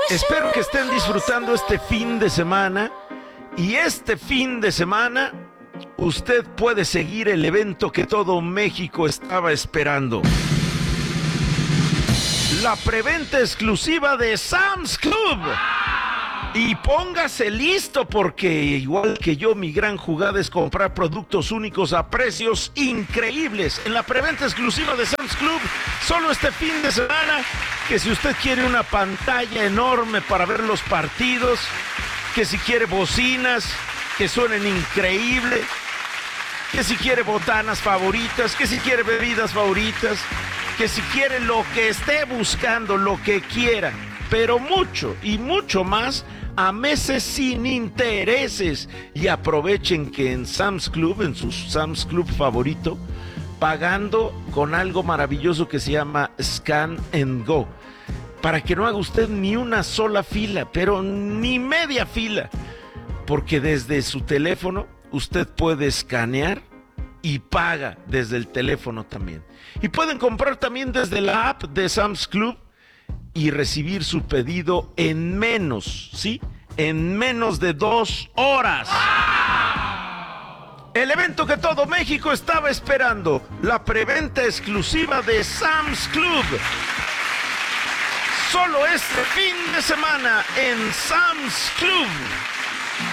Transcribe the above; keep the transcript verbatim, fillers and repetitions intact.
Espero que estén disfrutando este fin de semana. Y este fin de semana, usted puede seguir el evento que todo México estaba esperando. La preventa exclusiva de Sam's Club. Y póngase listo porque, igual que yo, mi gran jugada es comprar productos únicos a precios increíbles en la preventa exclusiva de Sam's Club, solo este fin de semana, que si usted quiere una pantalla enorme para ver los partidos, que si quiere bocinas que suenen increíble, que si quiere botanas favoritas, que si quiere bebidas favoritas, que si quiere lo que esté buscando, lo que quiera, pero mucho y mucho más, a meses sin intereses. Y aprovechen que en Sam's Club, en su Sam's Club favorito, pagando con algo maravilloso que se llama Scan and Go, para que no haga usted ni una sola fila, pero ni media fila, porque desde su teléfono usted puede escanear y paga desde el teléfono también. Y pueden comprar también desde la app de Sam's Club y recibir su pedido en menos, ¿sí? En menos de dos horas. El evento que todo México estaba esperando, la preventa exclusiva de Sam's Club. Solo este fin de semana en Sam's Club.